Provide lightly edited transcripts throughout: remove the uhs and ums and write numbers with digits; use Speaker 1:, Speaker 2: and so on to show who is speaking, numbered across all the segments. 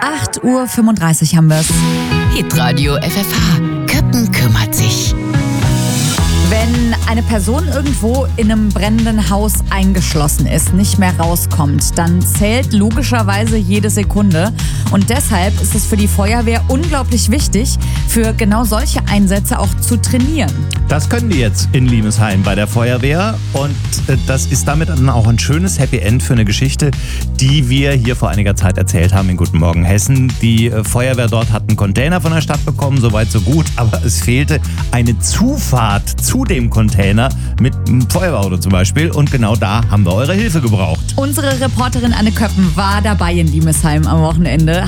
Speaker 1: 8:35 Uhr haben wir es.
Speaker 2: Hitradio FFH. Köppen kümmert sich.
Speaker 1: Wenn eine Person irgendwo in einem brennenden Haus eingeschlossen ist, nicht mehr rauskommt, dann zählt logischerweise jede Sekunde. Und deshalb ist es für die Feuerwehr unglaublich wichtig, für genau solche Einsätze auch zu trainieren.
Speaker 3: Das können die jetzt in Limesheim bei der Feuerwehr. Und das ist damit dann auch ein schönes Happy End für eine Geschichte, die wir hier vor einiger Zeit erzählt haben in Guten Morgen Hessen. Die Feuerwehr dort hat einen Container von der Stadt bekommen, soweit so gut. Aber es fehlte eine Zufahrt zu dem Container mit einem Feuerwehrauto zum Beispiel. Und genau da haben wir eure Hilfe gebraucht.
Speaker 1: Unsere Reporterin Anne Köppen war dabei in Limesheim am Wochenende,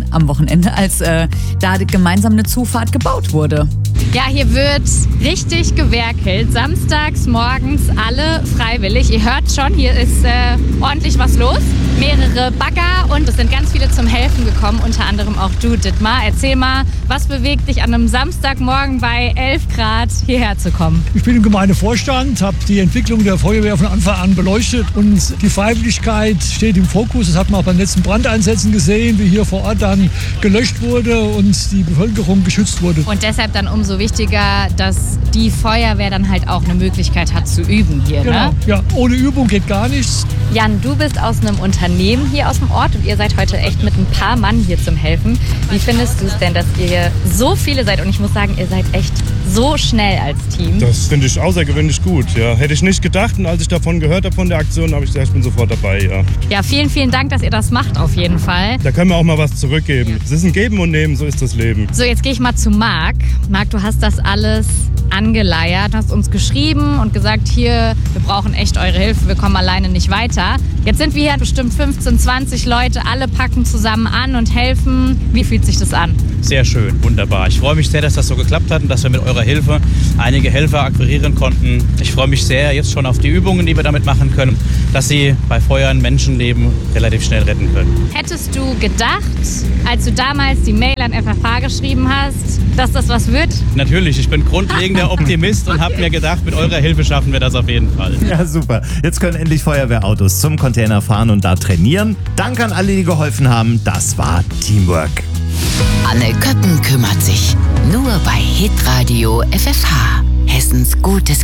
Speaker 1: als da gemeinsam eine Zufahrt gebaut wurde.
Speaker 4: Ja, hier wird richtig gewerkelt. Samstags morgens alle freiwillig. Ihr hört schon, hier ist ordentlich was los. Mehrere Bagger und es sind ganz viele zum Helfen gekommen, unter anderem auch du, Dittmar. Erzähl mal, was bewegt dich an einem Samstagmorgen bei 11 Grad hierher zu kommen?
Speaker 5: Ich bin im Gemeindevorstand, habe die Entwicklung der Feuerwehr von Anfang an beleuchtet und die Freiwilligkeit steht im Fokus. Das hat man auch beim letzten Brandeinsätzen gesehen, wie hier vor Ort dann gelöscht wurde und die Bevölkerung geschützt wurde.
Speaker 4: Und deshalb dann umso wichtiger, dass die Feuerwehr dann halt auch eine Möglichkeit hat zu üben hier,
Speaker 5: Genau.
Speaker 4: Ne?
Speaker 5: Ja, ohne Übung geht gar nichts.
Speaker 4: Jan, du bist aus einem Unternehmen hier aus dem Ort und ihr seid heute echt mit ein paar Mann hier zum Helfen. Wie findest du es denn, dass ihr hier so viele seid? Und ich muss sagen, ihr seid echt so schnell als Team.
Speaker 6: Das finde ich außergewöhnlich gut. Ja. Hätte ich nicht gedacht, und als ich davon gehört habe von der Aktion, habe ich gesagt, ich bin sofort dabei. Ja.
Speaker 4: Ja, vielen, vielen Dank, dass ihr das macht auf jeden Fall.
Speaker 6: Da können wir auch mal was zurückgeben. Es ist ein Geben und Nehmen, so ist das Leben.
Speaker 4: So, jetzt gehe ich mal zu Marc. Marc, du hast das alles angeleiert, hast uns geschrieben und gesagt, hier, wir brauchen echt eure Hilfe, wir kommen alleine nicht weiter. Jetzt sind wir hier bestimmt 15, 20 Leute, alle packen zusammen an und helfen. Wie fühlt sich das an?
Speaker 7: Sehr schön, wunderbar. Ich freue mich sehr, dass das so geklappt hat und dass wir mit eurer Hilfe einige Helfer akquirieren konnten. Ich freue mich sehr jetzt schon auf die Übungen, die wir damit machen können, dass sie bei Feuern Menschenleben relativ schnell retten können.
Speaker 4: Hättest du gedacht, als du damals die Mail an FFH geschrieben hast, dass das was wird?
Speaker 7: Natürlich, ich bin grundlegender Optimist und habe mir gedacht, mit eurer Hilfe schaffen wir das auf jeden Fall.
Speaker 3: Ja, super. Jetzt können endlich Feuerwehrautos zum Container fahren und da trainieren. Danke an alle, die geholfen haben. Das war Teamwork.
Speaker 2: Anne Köppen kümmert sich. Nur bei Hitradio FFH. Hessens gutes